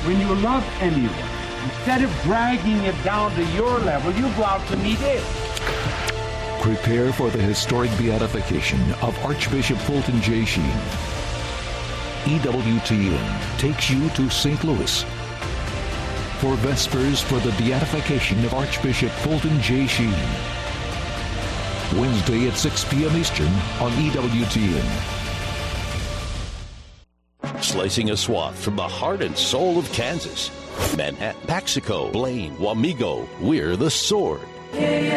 When you love anyone, instead of dragging it down to your level, you go out to meet it. Prepare for the historic beatification of Archbishop Fulton J. Sheen. EWTN takes you to St. Louis for Vespers for the beatification of Archbishop Fulton J. Sheen. Wednesday at 6 p.m. Eastern on EWTN. Slicing a swath from the heart and soul of Kansas. Manhattan, Paxico, Blaine, Wamego, we're the Sword.